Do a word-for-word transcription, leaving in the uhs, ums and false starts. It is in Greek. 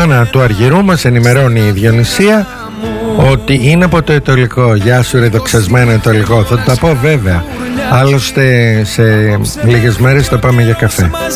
μάνα του Αργυρού μας ενημερώνει η Διονυσία ότι είναι από το Ετωλικό. Γεια σου ρε δοξασμένο Ετωλικό. Θα τα πω βέβαια. Άλλωστε σε λίγες μέρες θα πάμε για καφέ.